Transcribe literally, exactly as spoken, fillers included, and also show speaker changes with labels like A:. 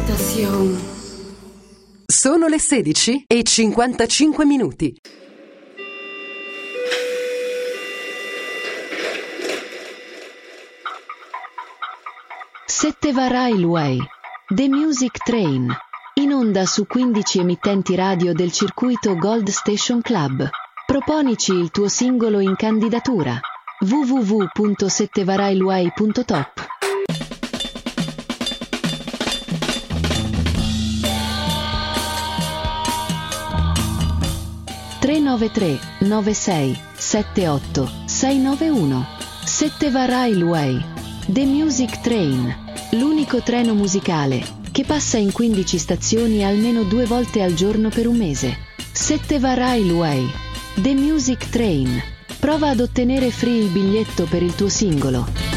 A: Estación.
B: Sono le sedici e cinquantacinque minuti.
C: Setteva Railway, The Music Train, in onda su quindici emittenti radio del circuito Gold Station Club. Proponici il tuo singolo in candidatura. w w w punto settevarailway punto top. tre nove tre nove sei sette otto sei nove uno. Setteva Railway, The Music Train, l'unico treno musicale che passa in quindici stazioni almeno due volte al giorno per un mese. Setteva Railway, The Music Train. Prova ad ottenere free il biglietto per il tuo singolo.